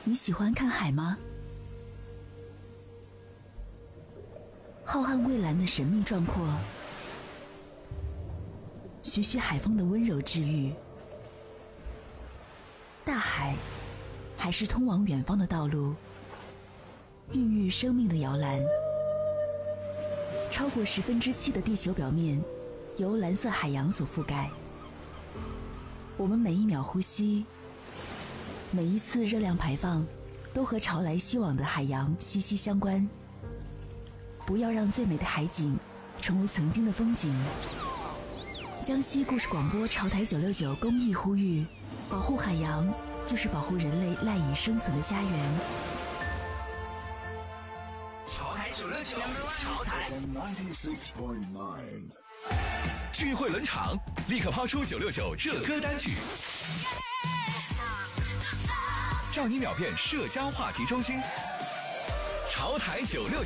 你喜欢看海吗？浩瀚蔚蓝的神秘壮阔，徐徐海风的温柔治愈。大海还是通往远方的道路，孕育生命的摇篮。超过7%的地球表面由蓝色海洋所覆盖。我们每一秒呼吸，每一次热量排放，都和潮来袭往的海洋息息相关。不要让最美的海景成为曾经的风景。江西故事广播潮台969公益呼吁：保护海洋，就是保护人类赖以生存的家园。 潮台969，潮台 96.9。 聚会冷场，立刻抛出969热歌单曲，让你秒变社交话题中心。潮台969。